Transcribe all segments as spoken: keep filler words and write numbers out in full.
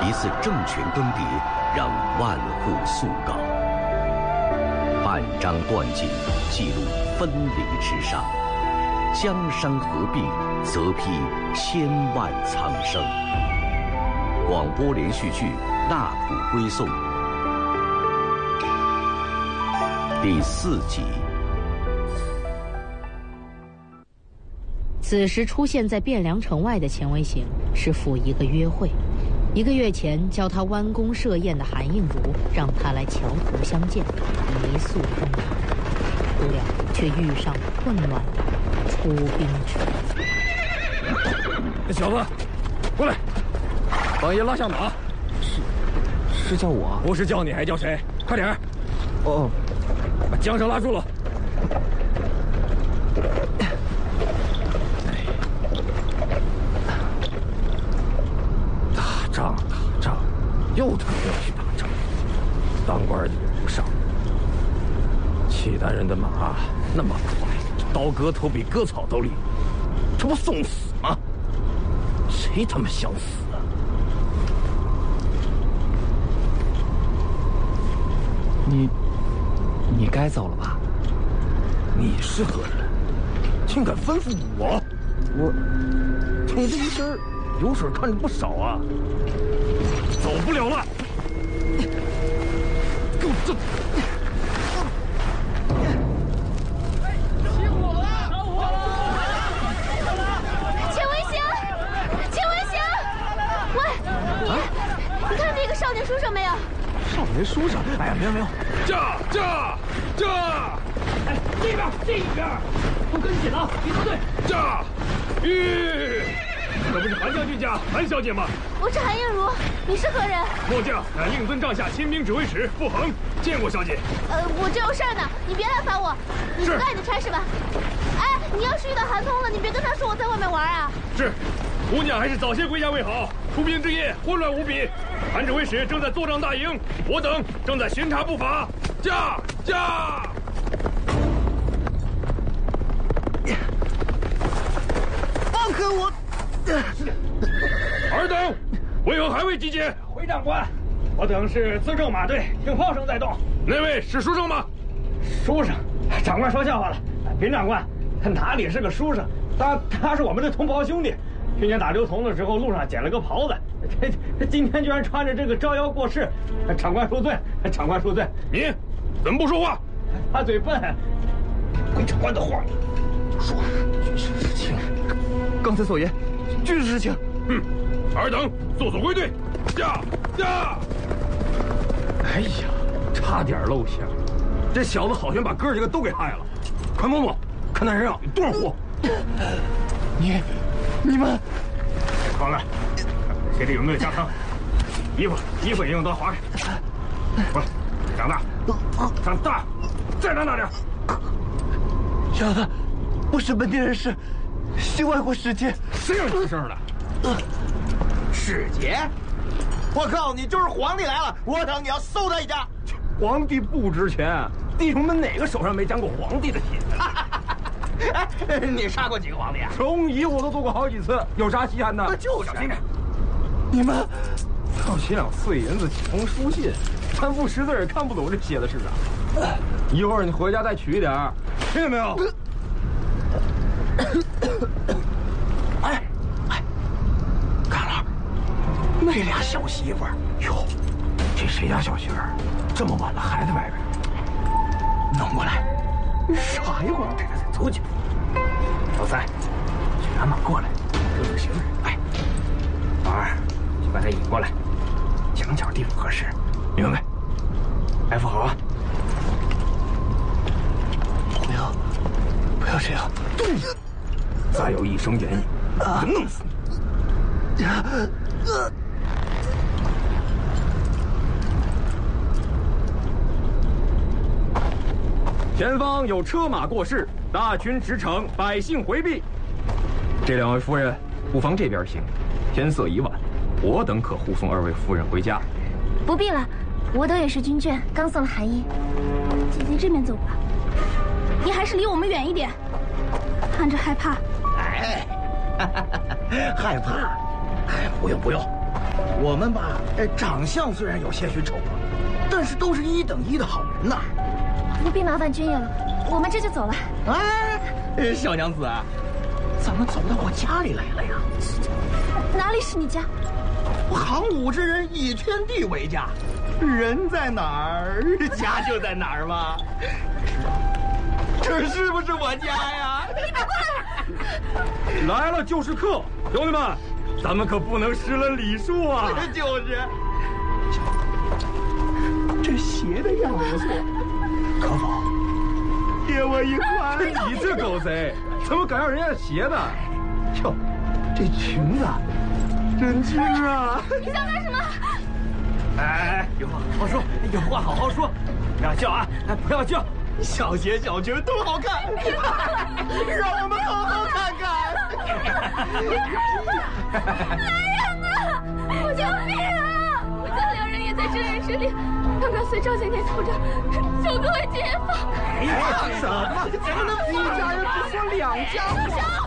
一次政权更迭让万户肃告，半张断锦记录分离之伤，江山合璧则披千万苍生。广播连续剧《纳土归宋》第四集。 此时出现在汴梁城外的钱维行是赴一个约会。一个月前教他弯弓射箭的韩应如让他来桥头相见，一诉衷肠，不料却遇上混乱的出兵之那小子，过来，帮爷拉下马。 是，是叫我？ 不是叫你还叫谁？快点！ 哦， 把缰绳拉住了。打仗，打仗，又他妈要去打仗。当官的人不上，契丹人的马那么快，刀割头比割草都利，这不送死吗？谁他妈想死啊？ 你，你该走了吧？ 你是何人？竟敢吩咐我？ 我， 你这一身油水看着不少啊！走不了了，给我站！ 少年书生没有？ 少年书生？哎呀，没有没有。 驾驾驾！ 哎，这边这一边，都跟紧了，别错队。 驾！吁！这不是韩将军家韩小姐吗？ 我是韩应如，你是何人？ 末将乃令尊帐下亲兵指挥使傅恒，见过小姐。 呃，我这有事儿呢，你别来烦我。你不干你的差事吧？哎，你要是遇到韩通了，你别跟他说我在外面玩啊。 是，姑娘还是早些归家为好。出兵之夜混乱无比，韩指挥使正在作战大营，我等正在巡查布法。驾驾！ 放开我！ 尔等为何还未集结？ 回长官，我等是资政马队，听炮声在动。 那位是书生吗？ 书生，长官说笑话了。禀长官，他哪里是个书生？他他是我们的同胞兄弟。去年打刘同的时候，路上捡了个袍子，这这今天居然穿着这个招摇过市，长官恕罪，长官恕罪。 你怎么不说话？ 他嘴笨。 归长官的话，说军事事情。刚才所言，军事事情。 嗯，尔等速速归队。驾驾！哎呀，差点露馅，这小子好像把哥几个都给害了。快摸摸，看那人啊有多少货。 你。你们， 好了，鞋里有没有夹层？衣服衣服也用刀划开。过来，长大，长大，再长大点。 小子，我是本地人士，系外国使节。 谁让你出声了？ 使节？我告诉你，就是皇帝来了，我等你要搜他一家。 皇帝不值钱，弟兄们哪个手上没沾过皇帝的血？ 哎，你杀过几个皇帝啊？ 从仪我都做过好几次，有啥稀罕的？ 就是这个。 你们靠写两碎银子几封书信，咱不识字也看不懂这写的是啥。一会儿你回家再取一点，听见没有？ 哎哎，看了，那俩小媳妇儿， 哟，这谁家小媳妇儿？这么晚了还在外边？ 弄过来。傻一会儿，这个再走起。老三，去拿马过来，这个行人。哎，老二，去把他引过来，墙角地方合适，明白？来，富豪。 不要，不要这样！ 动！再有一声言语，我弄死你！ 呃。 前方有车马过市，大群驰骋，百姓回避。这两位夫人，不妨这边行。天色已晚，我等可护送二位夫人回家。 不必了，我等也是军眷，刚送了寒衣。姐姐这边走吧，你还是离我们远一点，看着害怕。 哎，害怕？哎，不用不用， 我们吧，哎，长相虽然有些许丑恶，但是都是一等一的好人呐。 不必麻烦君爷了，我们这就走了。 哎，小娘子，怎么走到我家里来了呀？ 哪里是你家？ 行武之人以天地为家，人在哪儿，家就在哪儿嘛。这是不是我家呀？ 你别过来！来了就是客，兄弟们，咱们可不能失了礼数啊！ 就是，这鞋的样子不错，可否借我一双？ 你这狗贼，怎么敢要人家的鞋呢？ 哟，这裙子真轻啊！ 你想干什么？ 哎，有话好好说，有话好好说，不要叫啊！哎，不要叫。 小鞋小裙都好看，让我们好好看看。 来人啊！救命啊！我家两人也在这人之里，刚刚随赵姐姐走着，就各位解放。 哎呀，什么？怎么能一家人不说两家话？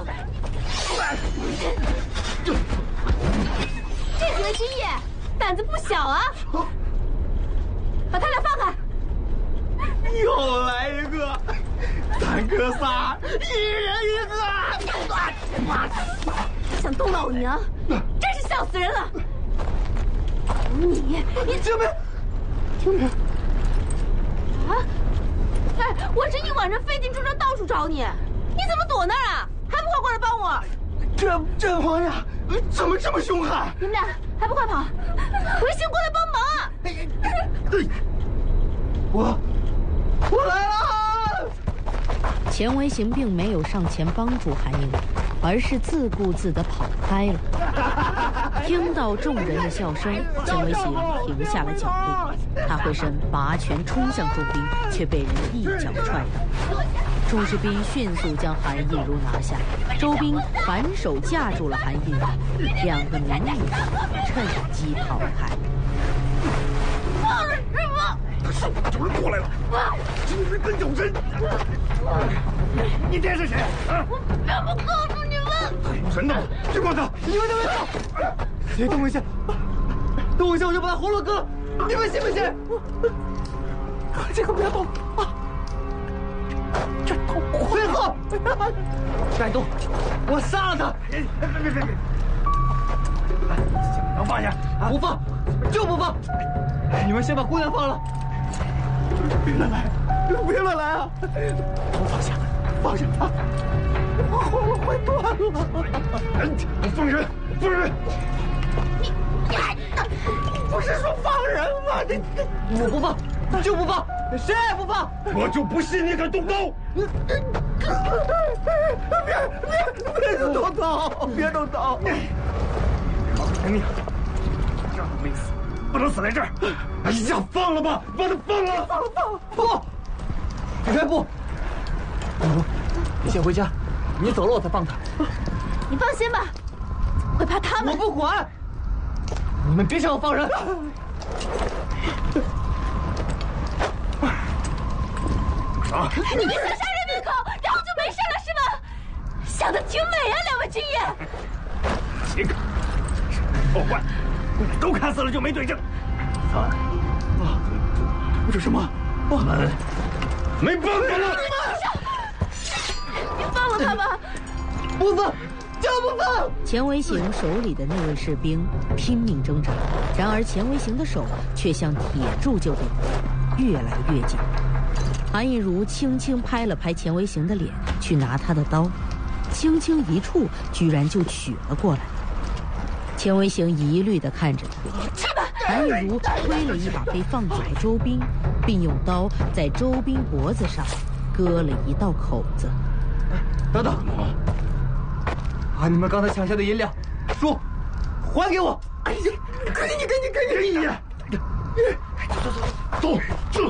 这几位军爷胆子不小啊！把他俩放开！ 又来一个，咱哥仨一人一个， 想动老娘，真是笑死人了！你你清明，清明啊！哎，我这一晚上费尽周章到处找你，你怎么躲那儿啊？还不快过来帮我！ 这这王呀，怎么这么凶悍？ 你们俩还不快跑！维新过来帮忙啊！ 我。我来了！ 钱维行并没有上前帮助韩应如，而是自顾自地跑开了。听到众人的笑声，钱维行停下了脚步，他回身拔拳冲向周斌，却被人一脚踹倒。钟士斌迅速将韩应如拿下，周斌反手架住了韩应如，两个民女趁机跑开。 放了师傅！ 是我主人过来了，今日跟有人。你爹是谁？啊！ 我偏不告诉你们。 有人呢！去管他！你们等一下，谁等我一下？等我一下，我就把他活了割了。你们信不信？这个别动啊！这头回合，该动，我杀了他！别别别别！能放下？不放，就不放！你们先把姑娘放了。别乱来，别乱来啊！放下，放下他！我喉咙快断了！人，放人，放人！你你还不是说放人吗？你我不放，就不放，谁也不放！ 我就不信你敢动刀！ 别别别动刀！别动刀！ 好疼你！这样没死，不能死在这儿！哎呀，放了吧，把他放了！ 放了放了不！你快不！不，你先回家，你走了我才放他。 你放心吧，会怕他们。 我不管，你们别想我放人。 啊！ 你们想杀人灭口，然后就没事了是吗？想得挺美啊，两位军爷。 岂可！破坏，都砍死了就没对证。三啊， 这什么？ 我们没办法了。 你放了他吧！ 不放，就不放！ 钱维行手里的那位士兵拼命挣扎，然而钱维行的手却像铁铸就的越来越紧。韩印如轻轻拍了拍钱维行的脸，去拿他的刀，轻轻一触，居然就取了过来。钱维行疑虑地看着他，韩印如推了一把被放走的周斌，并用刀在周斌脖子上割了一道口子。 等等，把你们刚才抢下的银两，说，还给我！哎呀，给你，给你，给你！哎呀，走走走，走！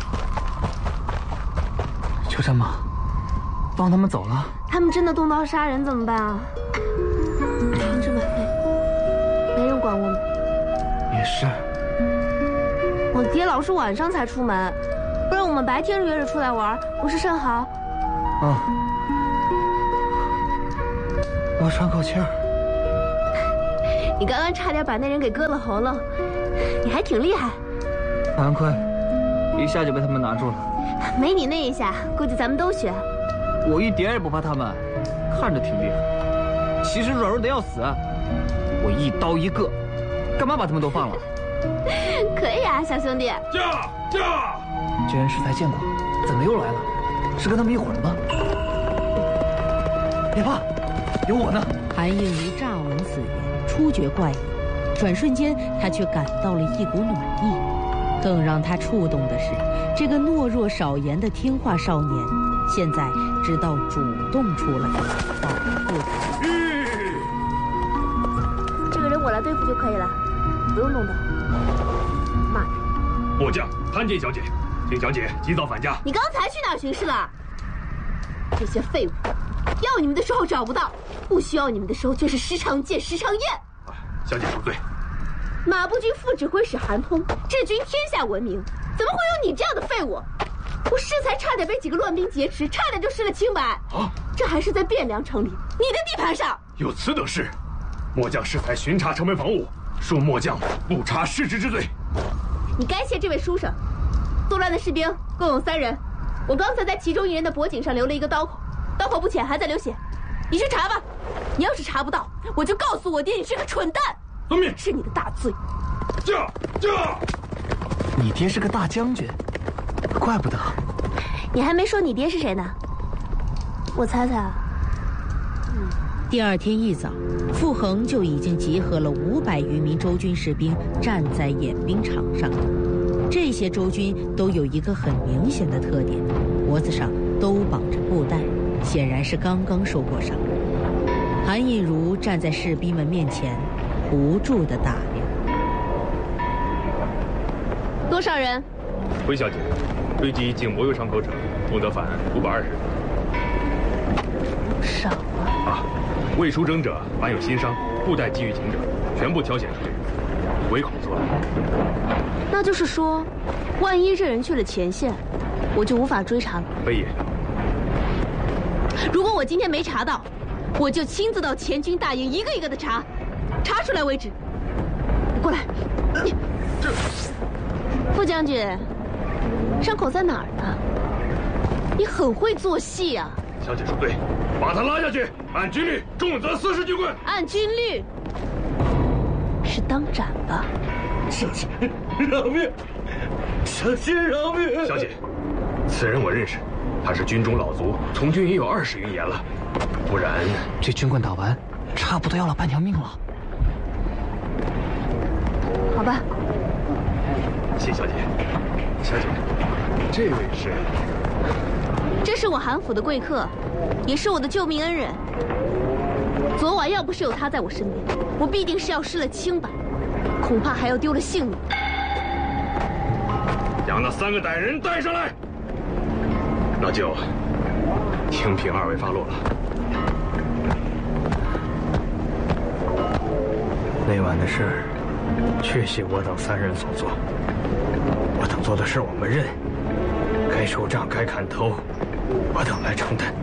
秋山妈，帮他们走了。 他们真的动刀杀人怎么办啊？同志们，没人管我们。 也是。 我爹老是晚上才出门，不然我们白天约着出来玩，不是甚好？ 啊。我喘口气儿。 你刚刚差点把那人给割了喉咙，你还挺厉害。 惭愧，一下就被他们拿住了。 没你那一下，估计咱们都学。 我一点也不怕他们，看着挺厉害，其实软弱的要死。我一刀一个，干嘛把他们都放了？ 可以啊，小兄弟。 驾驾！ 这人是才见过，怎么又来了？是跟他们一伙的吗？别怕，有我呢。 韩应如乍闻此言，初觉怪异，转瞬间他却感到了一股暖意。更让他触动的是，这个懦弱少言的听话少年，现在知道主动出来保护他。 这个人我来对付就可以了，不用弄的。骂人！ 末将参见小姐，请小姐及早返家。 你刚才去哪儿巡视了？这些废物，要你们的时候找不到，不需要你们的时候却是时常见时常厌。 小姐恕罪。 马步军副指挥使韩通，治军天下闻名，怎么会有你这样的废物？我适才差点被几个乱兵劫持，差点就失了清白。啊！这还是在汴梁城里，你的地盘上。 有此等事，末将适才巡查城门防务，恕末将不查失职之罪。 你该谢这位书生。作乱的士兵共有三人，我刚才在其中一人的脖颈上留了一个刀口，刀口不浅，还在流血。你去查吧。你要是查不到，我就告诉我爹你是个蠢蛋。 遵命。 是你的大罪。 驾驾！ 你爹是个大将军，怪不得。 你还没说你爹是谁呢？我猜猜啊。 嗯。第二天一早，傅恒就已经集合了五百余名周军士兵，站在演兵场上。这些周军都有一个很明显的特点，脖子上都绑着布带，显然是刚刚受过伤。韩印如站在士兵们面前，无助地打量。 多少人？ 回小姐，追击经魔有伤口者，共得返五百二十人。 少啊！ 啊，未出征者，凡有新伤、布带系于颈者，全部挑选出列，唯恐错了。 那就是说，万一这人去了前线，我就无法追查了。 非也。 如果我今天没查到，我就亲自到前军大营一个一个的查，查出来为止。你过来。你这。副将军，伤口在哪儿呢？你很会做戏啊！ 小姐恕罪，把他拉下去，按军律重责四十军棍。 按军律是当斩吧？ 小姐饶命！小姐饶命！小姐，此人我认识，他是军中老卒，从军也有二十余年了。不然这军棍打完，差不多要了半条命了。 好吧。 谢小姐。小姐，这位是？ 这是我韩府的贵客，也是我的救命恩人。昨晚要不是有他在我身边，我必定是要失了清白，恐怕还要丢了性命。 将那三个歹人带上来。那就听凭二位发落了。 那晚的事，确系我等三人所做。我等做的事我们认，该收账该砍头，我等来承担。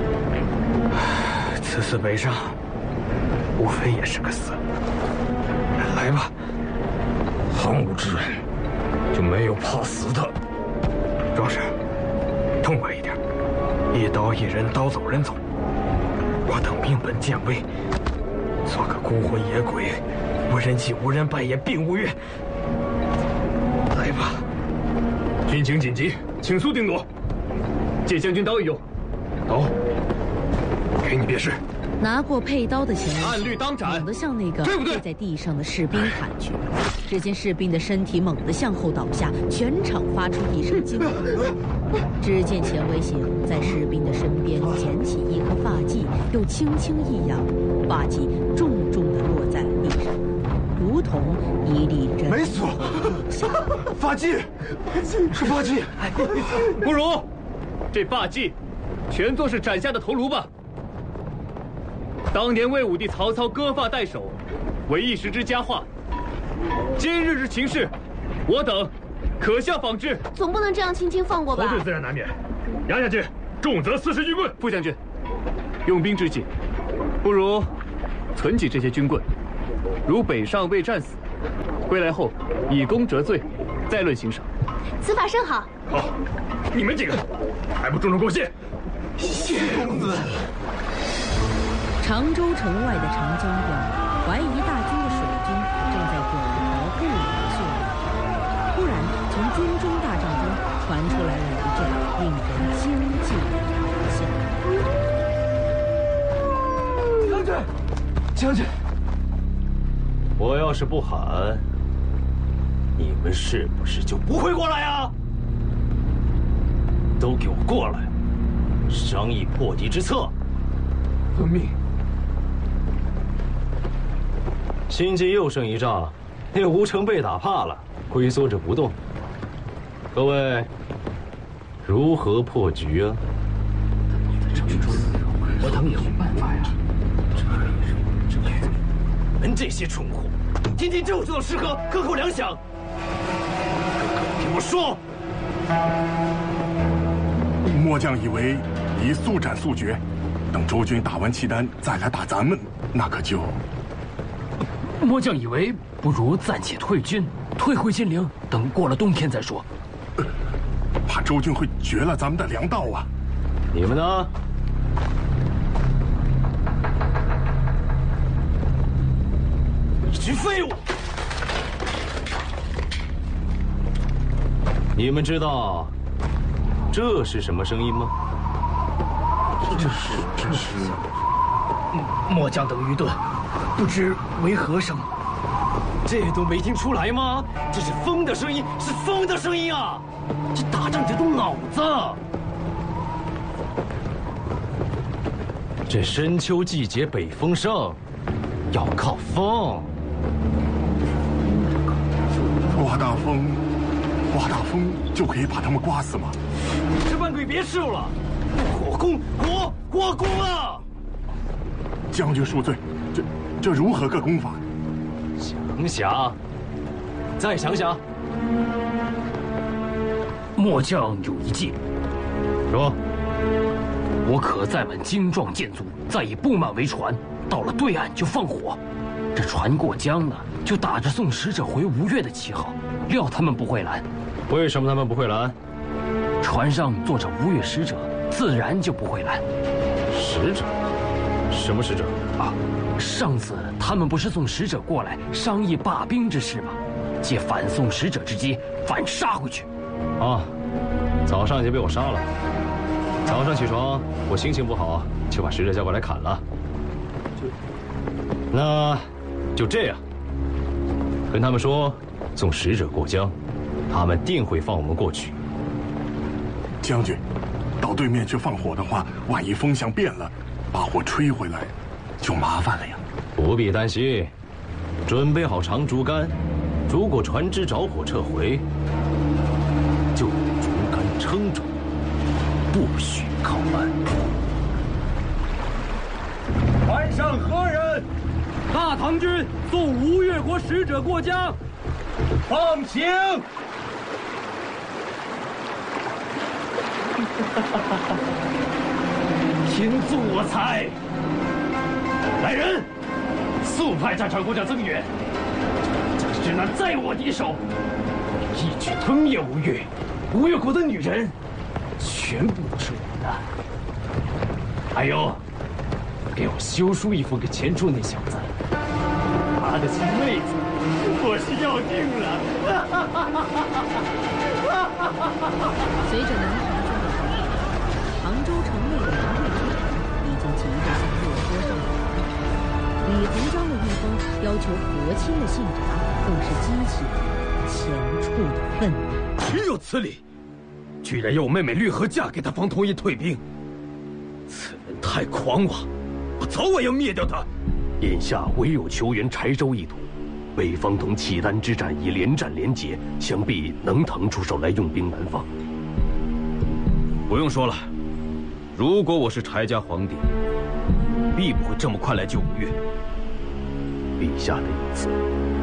此次北上，无非也是个死。来吧，行伍之人就没有怕死的。壮士，痛快一点，一刀一人，刀走人走。我等命本贱微，做个孤魂野鬼，无人祭无人拜也并无怨。来吧。 军情紧急，请速定夺。借将军刀一用。刀，给你便是。 拿过佩刀的前卫， 按律当斩， 猛地向那个跪在地上的士兵砍去。只见士兵的身体猛地向后倒下，全场发出一声惊呼。只见钱维行在士兵的身边捡起一颗发髻，又轻轻一扬，发髻重重地落在了地上，如同一粒人没死，发髻，是发髻。 不如，这发髻，全作是斩下的头颅吧。当年魏武帝曹操割发代首，为一时之佳话。今日之情势，我等可效仿之。 总不能这样轻轻放过吧？ 头罪自然难免，押下去，重责四十军棍。 副将军，用兵之际，不如存起这些军棍， 如北上未战死，归来后以功折罪，再论刑赏。 此法甚好。 好，你们几个还不重重过谢？ 谢公子。 常州城外的长江边，怀疑大军的水军正在有条不紊地训练。突然，从军中大帐中传出来了一阵令人惊悸的喊声。 将军，将军， 我要是不喊，你们是不是就不会过来啊？都给我过来，商议破敌之策。 遵命。 新晋又胜一仗，那吴城被打怕了，龟缩着不动。各位，如何破局啊？ 我等有办法呀。 你们这些蠢货，天天就知道吃喝，克扣粮饷。给我说！ 末将以为宜速战速决，等周军打完契丹再来打咱们，那可就…… 末将以为不如暂且退军，退回金陵，等过了冬天再说。 呃、怕周军会绝了咱们的粮道啊！ 你们呢？一群废物！你们知道这是什么声音吗？ 这是这是末将等愚钝，不知为何声。 这都没听出来吗？这是风的声音，是风的声音啊！这打仗得动脑子。这深秋季节北风盛，要靠风。 刮大风，刮大风就可以把他们刮死吗？ 这万鬼别受了，火攻火火攻啊！ 将军恕罪，这这如何个攻法？ 想想，再想想。 末将有一计。 说。 我可载满精壮健卒，再以布幔为船，到了对岸就放火。这船过江呢，就打着送使者回吴越的旗号，料他们不会拦。 为什么他们不会拦？ 船上坐着吴越使者，自然就不会拦。 使者？什么使者啊？上次他们不是送使者过来商议罢兵之事吗？借反送使者之机，反杀回去。 啊，早上已经被我杀了。早上起床，我心情不好，就把使者叫过来砍了。就，那就这样，跟他们说，送使者过江，他们定会放我们过去。 将军，到对面去放火的话，万一风向变了，把火吹回来，就麻烦了呀。 不必担心，准备好长竹竿，如果船只着火撤回，就用竹竿撑住。不许靠岸！ 船上何人？大唐军送吴越国使者过江，放行。天助我才！来人，速派战场国将增援。这个直男在我敌手，一举吞灭吴越。吴越国的女人。全部都是我的。还有，给我修书一封给钱柱那小子，他的亲妹子，我是要定了。 随着南唐军的行动，杭州城内的杨贵之臣已经急着向热锅上火。李鸿章的一封要求和亲的信札，更是激起了钱处的愤怒。 岂有此理！居然要我妹妹绿荷嫁给他方同意退兵，此人太狂妄，我早晚要灭掉他。眼下唯有求援柴州一途，北方同契丹之战已连战连捷，想必能腾出手来用兵南方。不用说了，如果我是柴家皇帝，必不会这么快来救吴越。陛下的意思，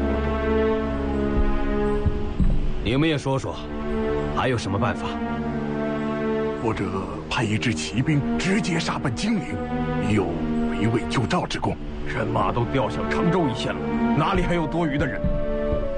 你们也说说，还有什么办法？ 或者派一支骑兵直接杀奔金陵，以有围魏救赵之功。 人马都调向常州一线了， 哪里还有多余的人？